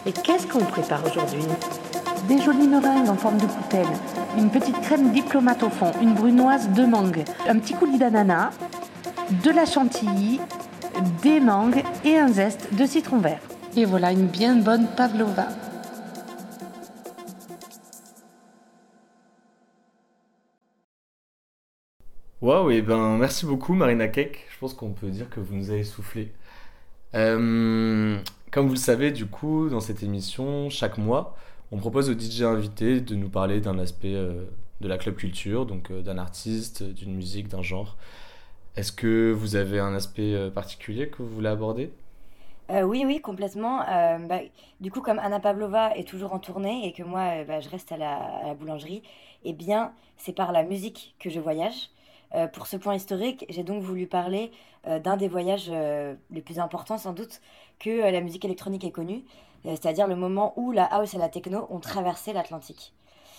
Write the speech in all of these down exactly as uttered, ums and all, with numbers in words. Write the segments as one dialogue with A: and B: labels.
A: Et qu'est-ce qu'on prépare aujourd'hui ?
B: Des jolies meringues en forme de coutelle, une petite crème diplomate au fond, une brunoise de mangue, un petit coulis d'ananas, de la chantilly, des mangues et un zeste de citron vert. Et voilà une bien bonne pavlova.
C: Waouh, et ben merci beaucoup Marina Cake. Je pense qu'on peut dire que vous nous avez soufflé. Euh, Comme vous le savez, du coup, dans cette émission, chaque mois, on propose aux D J invités de nous parler d'un aspect euh, de la club culture, donc euh, d'un artiste, d'une musique, d'un genre. Est-ce que vous avez un aspect euh, particulier que vous voulez aborder?
D: Euh, oui, oui, complètement. Euh, bah, du coup, comme Anna Pavlova est toujours en tournée et que moi, euh, bah, je reste à la, à la boulangerie, eh bien, c'est par la musique que je voyage. Euh, pour ce point historique, j'ai donc voulu parler euh, d'un des voyages euh, les plus importants, sans doute, que euh, la musique électronique est connue, euh, c'est-à-dire le moment où la house et la techno ont traversé l'Atlantique.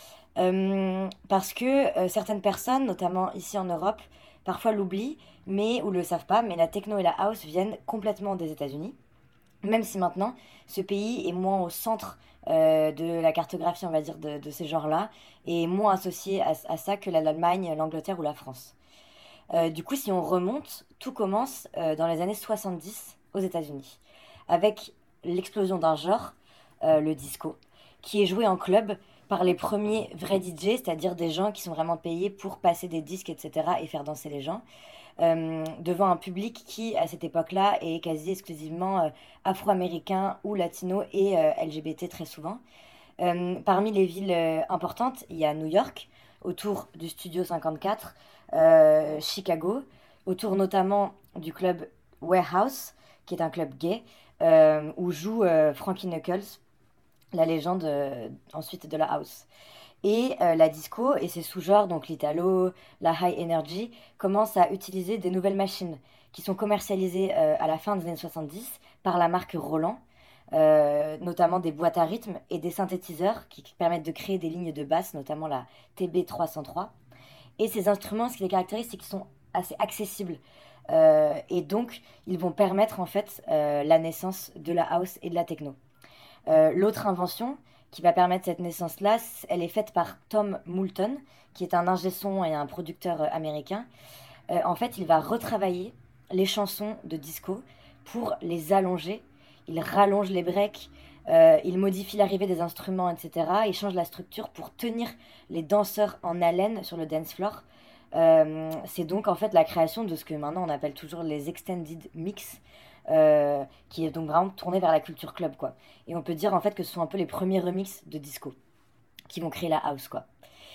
D: Euh, parce que euh, certaines personnes, notamment ici en Europe, parfois l'oublient, mais ou le savent pas, mais la techno et la house viennent complètement des États-Unis. Même si maintenant, ce pays est moins au centre euh, de la cartographie, on va dire, de, de ces genres-là, et moins associé à, à ça que l'Allemagne, l'Angleterre ou la France. Euh, du coup, si on remonte, tout commence euh, dans les années soixante-dix aux États-Unis, avec l'explosion d'un genre, euh, le disco, qui est joué en club par les premiers vrais D J, c'est-à-dire des gens qui sont vraiment payés pour passer des disques, et cetera, et faire danser les gens euh, devant un public qui, à cette époque-là, est quasi exclusivement euh, afro-américain ou latino et euh, L G B T très souvent. Euh, parmi les villes euh, importantes, il y a New York, autour du Studio cinquante-quatre, euh, Chicago, autour notamment du club Warehouse, qui est un club gay, euh, où joue euh, Frankie Knuckles, la légende euh, ensuite de la house. Et euh, la disco et ses sous-genres, donc l'italo, la high energy, commencent à utiliser des nouvelles machines qui sont commercialisées euh, à la fin des années soixante-dix par la marque Roland, euh, notamment des boîtes à rythme et des synthétiseurs qui permettent de créer des lignes de basse, notamment la T B trois cent trois. Et ces instruments, ce qui les caractérise, c'est qu'ils sont assez accessibles. Euh, et donc, ils vont permettre en fait euh, la naissance de la house et de la techno. Euh, l'autre invention qui va permettre cette naissance-là, elle est faite par Tom Moulton, qui est un ingé son et un producteur euh, américain. Euh, en fait, il va retravailler les chansons de disco pour les allonger. Il rallonge les breaks, euh, il modifie l'arrivée des instruments, et cetera. Il change la structure pour tenir les danseurs en haleine sur le dance floor. Euh, c'est donc en fait la création de ce que maintenant on appelle toujours les extended mix, euh, qui est donc vraiment tourné vers la culture club, quoi. Et on peut dire en fait que ce sont un peu les premiers remixes de disco qui vont créer la house, quoi.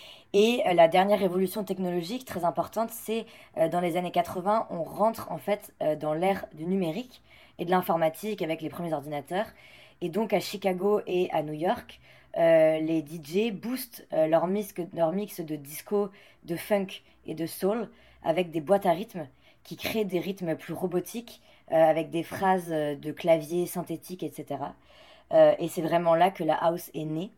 D: Et euh, la dernière révolution technologique très importante, c'est euh, dans les années quatre-vingts, on rentre en fait euh, dans l'ère du numérique et de l'informatique avec les premiers ordinateurs. Et donc à Chicago et à New York, euh, les D J boostent euh, leur, mix, leur mix de disco, de funk et de soul avec des boîtes à rythme qui créent des rythmes plus robotiques euh, avec des phrases euh, de clavier synthétique, et cetera. Euh, et c'est vraiment là que la house est née,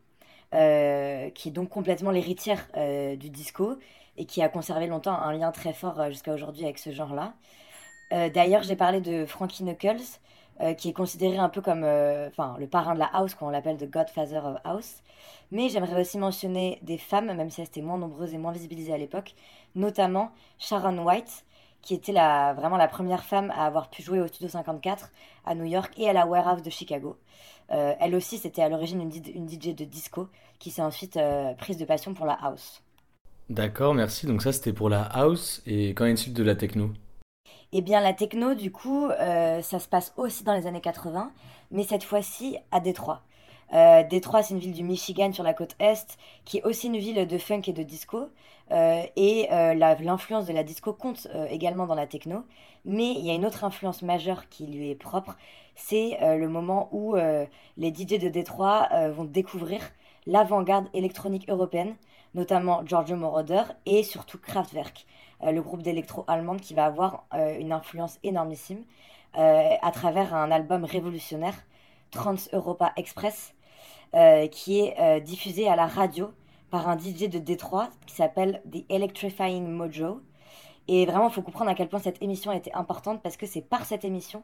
D: euh, qui est donc complètement l'héritière euh, du disco et qui a conservé longtemps un lien très fort euh, jusqu'à aujourd'hui avec ce genre-là. Euh, d'ailleurs, j'ai parlé de Frankie Knuckles, euh, qui est considéré un peu comme euh, enfin, le parrain de la house, qu'on l'appelle The Godfather of House. Mais j'aimerais aussi mentionner des femmes, même si elles étaient moins nombreuses et moins visibilisées à l'époque, notamment Sharon White, qui était la, vraiment la première femme à avoir pu jouer au Studio cinquante-quatre à New York et à la Warehouse de Chicago. Euh, elle aussi, c'était à l'origine une, une D J de disco qui s'est ensuite euh, prise de passion pour la house.
C: D'accord, merci. Donc ça, c'était pour la house. Et qu'en est-il de la techno?
D: Eh bien, la techno, du coup, euh, ça se passe aussi dans les années quatre-vingts, mais cette fois-ci à Détroit. Euh, Détroit, c'est une ville du Michigan sur la côte est, qui est aussi une ville de funk et de disco. Euh, et euh, la- l'influence de la disco compte euh, également dans la techno. Mais il y a une autre influence majeure qui lui est propre, c'est euh, le moment où euh, les D J de Détroit euh, vont découvrir l'avant-garde électronique européenne, notamment Giorgio Moroder et surtout Kraftwerk, euh, le groupe d'électro allemande qui va avoir euh, une influence énormissime euh, à travers un album révolutionnaire, Trans Europa Express, euh, qui est euh, diffusé à la radio par un D J de Détroit qui s'appelle The Electrifying Mojo. Et vraiment, il faut comprendre à quel point cette émission était importante parce que c'est par cette émission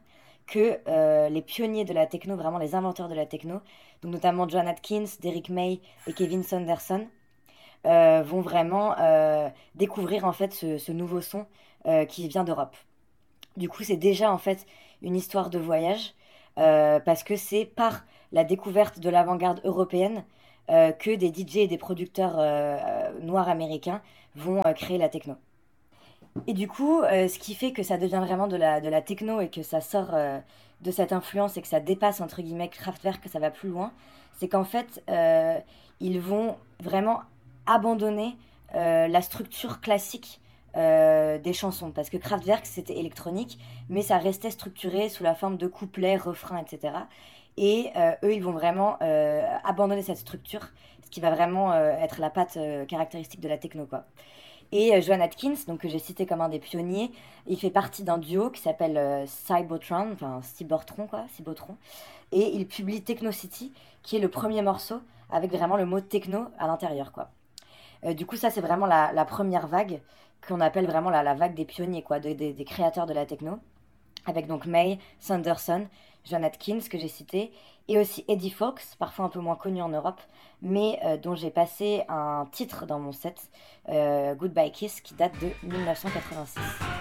D: que euh, les pionniers de la techno, vraiment les inventeurs de la techno, donc notamment John Atkins, Derrick May et Kevin Saunderson, euh, vont vraiment euh, découvrir en fait ce, ce nouveau son euh, qui vient d'Europe. Du coup, c'est déjà en fait une histoire de voyage euh, parce que c'est par la découverte de l'avant-garde européenne euh, que des D J et des producteurs euh, euh, noirs américains vont euh, créer la techno. Et du coup, euh, ce qui fait que ça devient vraiment de la, de la techno et que ça sort euh, de cette influence et que ça dépasse entre guillemets Kraftwerk, que ça va plus loin, c'est qu'en fait, euh, ils vont vraiment abandonner euh, la structure classique euh, des chansons. Parce que Kraftwerk, c'était électronique, mais ça restait structuré sous la forme de couplets, refrains, et cetera. Et euh, eux, ils vont vraiment euh, abandonner cette structure, ce qui va vraiment euh, être la patte euh, caractéristique de la techno, quoi. Et euh, Joan Atkins, donc, que j'ai cité comme un des pionniers, il fait partie d'un duo qui s'appelle euh, Cybotron, enfin Cybertron, quoi, Cybotron. Et il publie Techno City, qui est le premier morceau avec vraiment le mot techno à l'intérieur, quoi. Euh, du coup, ça, c'est vraiment la, la première vague qu'on appelle vraiment la, la vague des pionniers, quoi, de- de- des créateurs de la techno. Avec donc May, Sanderson, Joan Atkins, que j'ai cité, et aussi Eddie Fawkes, parfois un peu moins connu en Europe, mais euh, dont j'ai passé un titre dans mon set, euh, Goodbye Kiss, qui date de mille neuf cent quatre-vingt-six.